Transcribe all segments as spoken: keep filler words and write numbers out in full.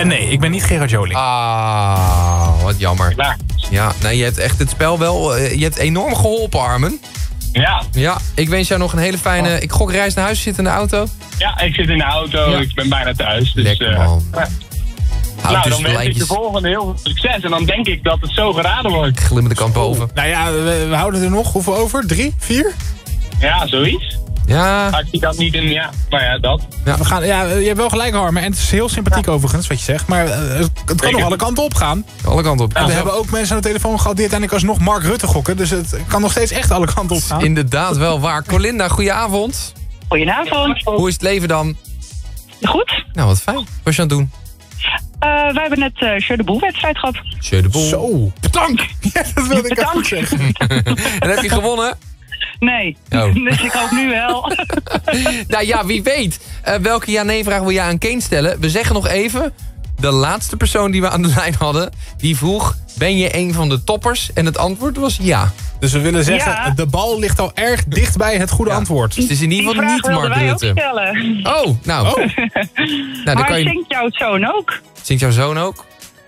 En nee, ik ben niet Gerard Joling. Ah, wat jammer. Ja. Ja, nee, je hebt echt het spel wel... Uh, je hebt enorm geholpen, Armen. Ja. Ja, ik wens jou nog een hele fijne... Ik gok reis naar huis, zit in de auto. Ja, ik zit in de auto, Ja. ik ben bijna thuis. Dus, Lekker, uh, man. ja. Houd Nou, dus dan de wens ik de lijntjes volgende heel veel succes. En dan denk ik dat het zo geraden wordt. glimmende kant boven. Nou ja, we, we houden er nog. Hoeveel over? Drie? Vier? Ja, zoiets. Ja, Maar ik zie dat niet in, ja. Maar ja, dat. Ja, we gaan, ja, je hebt wel gelijk, Harmen. En het is heel sympathiek overigens, wat je zegt. Maar uh, het kan Zeker. nog alle kanten op gaan. alle kanten op. En we Ja, hebben ook mensen aan de telefoon gehad die uiteindelijk alsnog Mark Rutte gokken. Dus het kan nog steeds echt alle kanten op gaan. inderdaad wel waar. Colinda, goedenavond. Goedenavond. Hoe is het leven dan? Goed. Nou, wat fijn. Wat was je aan het doen? Uh, wij hebben net uh, Jeu de Boel-wedstrijd gehad. Jeu de boel. Zo, bedankt. Ja, dat wilde ik ook Bedankt. zeggen. En heb je gewonnen? Nee, Oh. dus ik hoop nu wel. Nou ja, wie weet. Uh, welke ja-nee-vraag wil je aan Kane stellen? We zeggen nog even... De laatste persoon die we aan de lijn hadden... die vroeg, ben je een van de toppers? En het antwoord was ja. Dus we willen zeggen, Ja. de bal ligt al erg dicht bij het goede Ja. antwoord. Dus het is in Die ieder geval vraag niet wilden Mark wij ook Rutte. stellen. Oh, nou. Oh. nou dan Maar kan je... zingt jouw zoon ook? Zingt jouw zoon ook?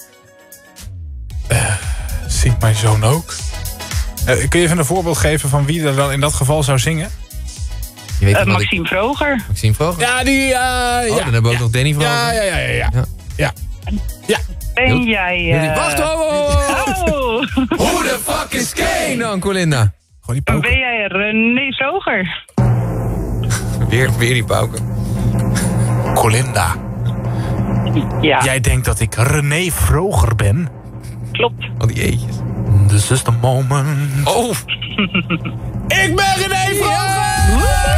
Zingt mijn zoon ook? Uh, kun je even een voorbeeld geven van wie er dan in dat geval zou zingen? Je weet Uh, toch wat ik... Maxime Vroger. Maxime Vroger? Ja, die... Uh, Oh, ja. dan hebben we ook ja. nog Danny Vroger. Ja, ja, ja, ja, ja. Ja. Ja. Ja. Ben jij... Uh... Wacht, oh, oh, oh. Oh. Who the fuck is Kane dan, Colinda? Gewoon die poker. Ben jij René Vroger? Weer, weer die pauken. Colinda. Ja, Jij denkt dat ik René Vroger ben? klopt. Al die eetjes. This is the moment. Oh! Ik ben René Vroger!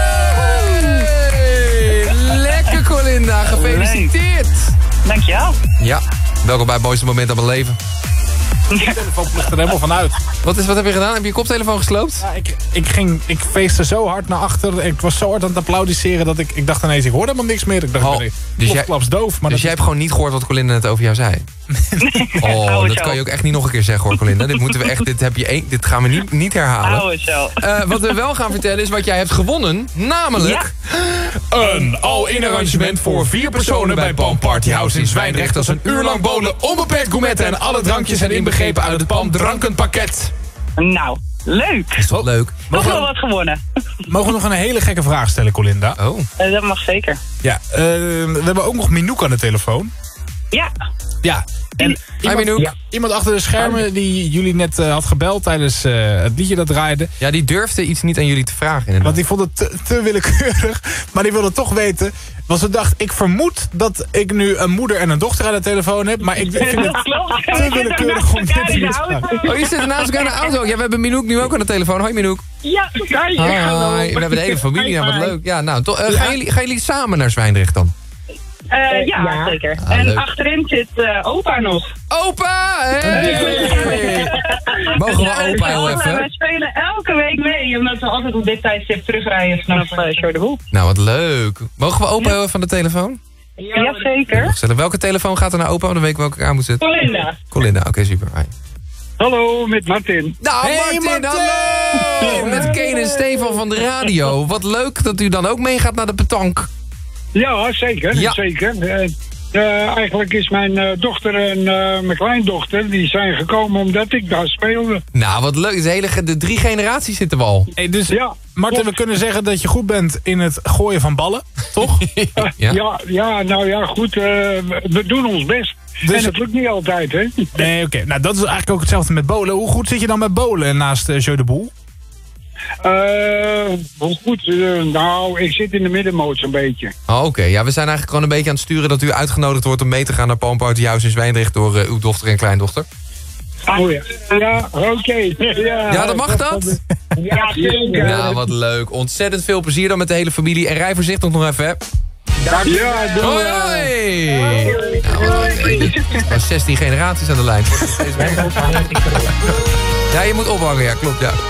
Hey, lekker, Colinda. Gefeliciteerd. Dankjewel. Ja, welkom bij het mooiste moment van mijn leven. De telefoon vlucht er helemaal vanuit. Wat, is, wat heb je gedaan? Heb je je koptelefoon gesloopt? Ja, ik, ik, ging, ik feestte zo hard naar achter. Ik was zo hard aan het applaudisseren dat ik, ik dacht ineens, ik hoorde helemaal niks meer. Ik dacht, Oh, ik ben dus jij- klaps doof. Maar Dus dat jij hebt gewoon niet gehoord wat Colinda net over jou zei? Oh, Hou het dat zo. kan je ook echt niet nog een keer zeggen hoor, Colinda. Dit, moeten we echt, dit, heb je één, dit gaan we niet, niet herhalen. Hou het zo. Uh, wat we wel gaan vertellen is wat jij hebt gewonnen. Namelijk... Een all-in arrangement voor vier personen bij Palm Party House in Zwijndrecht. Als een uur lang bowlen, onbeperkt gourmetten en alle drankjes zijn inbegrepen uit het Palm Drankenpakket. Nou, leuk. Is toch leuk? Nog Mogen wel we, wat gewonnen. mogen we nog een hele gekke vraag stellen, Colinda? Oh, Uh, dat mag zeker. Ja, uh, we hebben ook nog Minouk aan de telefoon. Ja. Ja. En Minouk. iemand, ja, iemand achter de schermen die jullie net uh, had gebeld tijdens uh, het liedje dat draaide. ja, die durfde iets niet aan jullie te vragen inderdaad. Want die vond het te, te willekeurig. Maar die wilde toch weten. Want ze dacht, ik vermoed dat ik nu een moeder en een dochter aan de telefoon heb. Maar ik vind het Dat klopt. te willekeurig om dit te in de bespreken. auto. Oh, je zit naast elkaar in de auto. Ja, we hebben Minouk nu ook aan de telefoon. Hoi Minouk. Ja, Hi. We hebben de hele familie. Ja, wat leuk. Ja, nou, to, uh, gaan, jullie, gaan jullie samen naar Zwijndrecht dan? Uh, ja, ja, zeker. Ah, en leuk. achterin zit uh, opa nog. Opa! Hey! Mogen we opa heel Wij even? spelen elke week mee, omdat we altijd op dit tijdstip terugrijden vanaf uh, Jeu de Boel. Nou, wat leuk. Mogen we opa heel even van de telefoon? Ja, zeker. Gezellig. Welke telefoon gaat er naar opa? Want dan weet ik welke ik aan moet zetten. Colinda. Colinda, oké, super. Hi. Hallo, met Martin. Nou, Hey, Martin, Martin! hallo! Met Kane en Stefan van de radio. Wat leuk dat u dan ook meegaat naar de petanque. Ja, zeker. Ja. zeker. Uh, uh, eigenlijk is mijn uh, dochter en uh, mijn kleindochter... die zijn gekomen omdat ik daar speelde. Nou, wat leuk. De, hele, ge- de drie generaties zitten we al. Hey, dus Ja, Martin, we klopt. kunnen zeggen dat je goed bent in het gooien van ballen, toch? Uh, Ja? ja? Ja, nou ja, goed. Uh, we doen ons best. Dus- en het lukt niet altijd, hè? Nee, oké. Nou, dat is eigenlijk ook hetzelfde met bowlen. Hoe goed zit je dan met bowlen naast uh, Jeu de Boel? Uh, hoe goed? Uh, nou, ik zit in de middenmoot zo'n beetje. Oh, oké. Ja, we zijn eigenlijk gewoon een beetje aan het sturen dat u uitgenodigd wordt om mee te gaan naar Palm Party House in Zwijndrecht door uh, uw dochter en kleindochter. Oh ja. Ja, oké. Ja, Ja, dat mag dat? Ja, zeker. Nou, wat leuk. Ontzettend veel plezier dan met de hele familie. En rij voorzichtig nog even, hè. Ja, doe. Hoi, hoi! Nou, wat leuk. Er zijn zestien generaties aan de lijn. Ja, je moet ophangen, ja, klopt, ja.